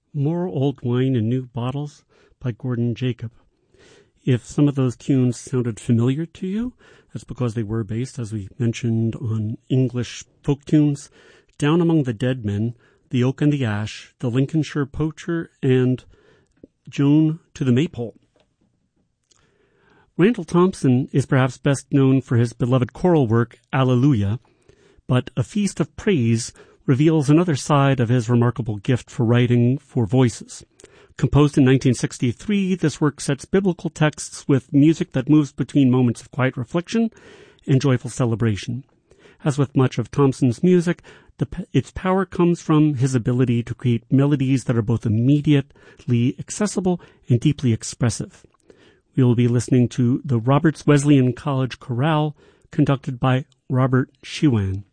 More Old Wine in New Bottles by Gordon Jacob. If some of those tunes sounded familiar to you, that's because they were based, as we mentioned, on English folk tunes. Down Among the Dead Men, The Oak and the Ash, The Lincolnshire Poacher, and Joan to the Maypole. Randall Thompson is perhaps best known for his beloved choral work, Alleluia, but A Feast of Praise reveals another side of his remarkable gift for writing for voices. Composed in 1963, this work sets biblical texts with music that moves between moments of quiet reflection and joyful celebration. As with much of Thompson's music, its power comes from his ability to create melodies that are both immediately accessible and deeply expressive. We will be listening to the Roberts Wesleyan College Chorale, conducted by Robert Shewan.